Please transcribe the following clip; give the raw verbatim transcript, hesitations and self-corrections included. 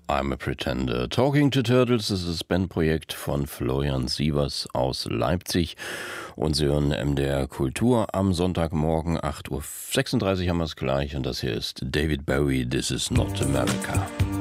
I'm a Pretender. Talking to Turtles ist das Bandprojekt von Florian Sievers aus Leipzig. Und Sie hören M D R Kultur am Sonntagmorgen, acht Uhr sechsunddreißig haben wir es gleich. Und das hier ist David Bowie, This is not America.